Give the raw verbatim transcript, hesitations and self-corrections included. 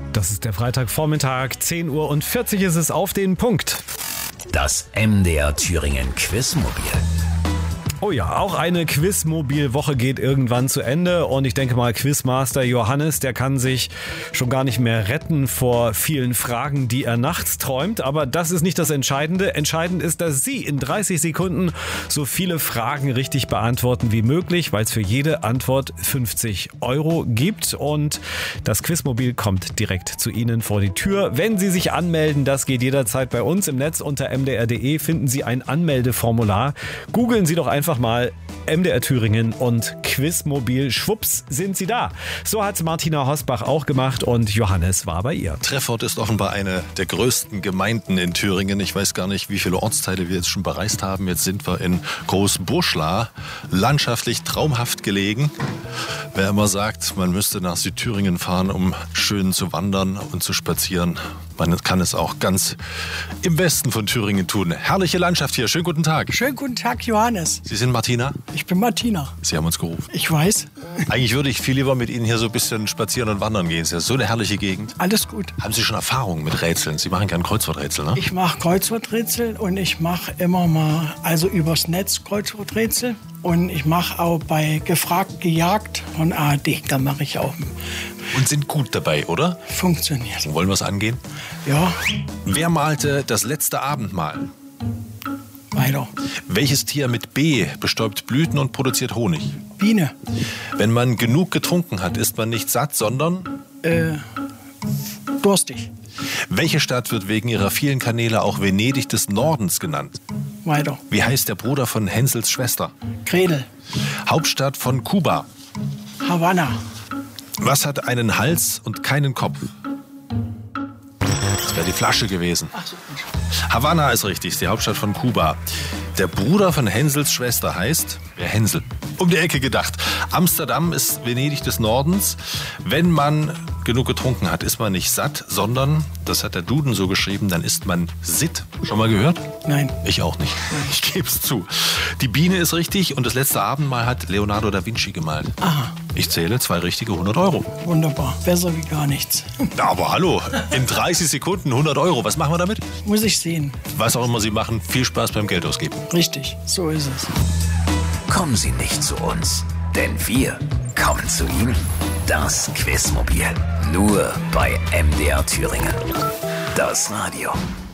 Das ist der Freitagvormittag, zehn Uhr und vierzig ist es auf den Punkt. Das M D R Thüringen Quizmobil. Oh ja, auch eine Quizmobil-Woche geht irgendwann zu Ende und ich denke mal, Quizmaster Johannes, der kann sich schon gar nicht mehr retten vor vielen Fragen, die er nachts träumt. Aber das ist nicht das Entscheidende. Entscheidend ist, dass Sie in dreißig Sekunden so viele Fragen richtig beantworten wie möglich, weil es für jede Antwort fünfzig Euro gibt. Und das Quizmobil kommt direkt zu Ihnen vor die Tür. Wenn Sie sich anmelden, das geht jederzeit bei uns im Netz unter m d r punkt d e, finden Sie ein Anmeldeformular. Googeln Sie doch einfach mal M D R Thüringen und Quizmobil. Schwupps sind Sie da. So hat es Martina Hosbach auch gemacht und Johannes war bei ihr. Treffort ist offenbar eine der größten Gemeinden in Thüringen. Ich weiß gar nicht, wie viele Ortsteile wir jetzt schon bereist haben. Jetzt sind wir in Großburschla, landschaftlich traumhaft gelegen. Wer immer sagt, man müsste nach Südthüringen fahren, um schön zu wandern und zu spazieren, man kann es auch ganz im Westen von Thüringen tun. Herrliche Landschaft hier. Schönen guten Tag. Schönen guten Tag, Johannes. Sie sind Martina? Ich bin Martina. Sie haben uns gerufen. Ich weiß. Eigentlich würde ich viel lieber mit Ihnen hier so ein bisschen spazieren und wandern gehen. Es ist ja so eine herrliche Gegend. Alles gut. Haben Sie schon Erfahrungen mit Rätseln? Sie machen gerne Kreuzworträtsel, ne? Ich mache Kreuzworträtsel und ich mache immer mal, also übers Netz Kreuzworträtsel. Und ich mache auch bei Gefragt, Gejagt von A R D. Da mache ich auch. Und sind gut dabei, oder? Funktioniert. Wollen wir es angehen? Ja. Wer malte das letzte Abendmahl? Weiter. Welches Tier mit B bestäubt Blüten und produziert Honig? Biene. Wenn man genug getrunken hat, ist man nicht satt, sondern? Äh, durstig. Welche Stadt wird wegen ihrer vielen Kanäle auch Venedig des Nordens genannt? Weiter. Wie heißt der Bruder von Hänsels Schwester? Gretel. Hauptstadt von Kuba? Havanna. Was hat einen Hals und keinen Kopf? Das wäre die Flasche gewesen. Ach so. Havanna ist richtig, ist die Hauptstadt von Kuba. Der Bruder von Hänsels Schwester heißt, wer Hänsel? Um die Ecke gedacht. Amsterdam ist Venedig des Nordens. Wenn man genug getrunken hat, ist man nicht satt, sondern, das hat der Duden so geschrieben, dann ist man sitt. Schon mal gehört? Nein. Ich auch nicht. Ich gebe es zu. Die Biene ist richtig und das letzte Abendmahl hat Leonardo da Vinci gemalt. Aha. Ich zähle zwei richtige hundert Euro. Wunderbar. Besser wie gar nichts. Na, aber hallo, in dreißig Sekunden hundert Euro. Was machen wir damit? Muss ich sehen. Was auch immer Sie machen, viel Spaß beim Geld ausgeben. Richtig, so ist es. Kommen Sie nicht zu uns, denn wir kommen zu Ihnen. Das Quizmobil. Nur bei M D R Thüringen. Das Radio.